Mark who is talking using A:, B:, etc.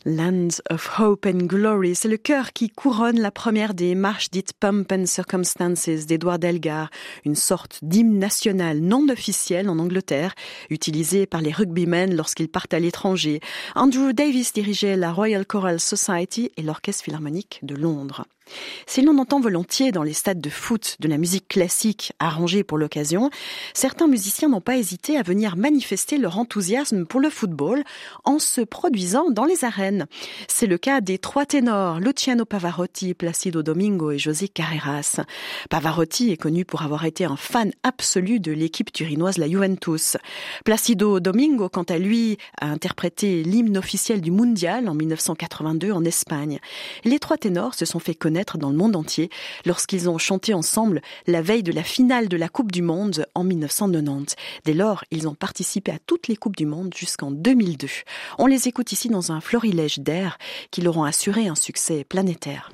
A: Lands of Hope and Glory, c'est le chœur qui couronne la première des marches dites Pomp and Circumstances d'Edward Elgar, une sorte d'hymne national non officiel en Angleterre, utilisé par les rugbymen lorsqu'ils partent à l'étranger. Andrew Davis dirigeait la Royal Choral Society et l'Orchestre Philharmonique de Londres. Si l'on entend volontiers dans les stades de foot de la musique classique arrangée pour l'occasion, certains musiciens n'ont pas hésité à venir manifester leur enthousiasme pour le football en se produisant dans les arènes. C'est le cas des trois ténors Luciano Pavarotti, Placido Domingo et José Carreras. Pavarotti est connu pour avoir été un fan absolu de l'équipe turinoise la Juventus. Placido Domingo, quant à lui, a interprété l'hymne officiel du Mondial en 1982 en Espagne. Les trois ténors se sont fait connaître dans le monde entier lorsqu'ils ont chanté ensemble la veille de la finale de la Coupe du Monde en 1990. Dès lors, ils ont participé à toutes les Coupes du Monde jusqu'en 2002. On les écoute ici dans un florilège d'air qui leur ont assuré un succès planétaire.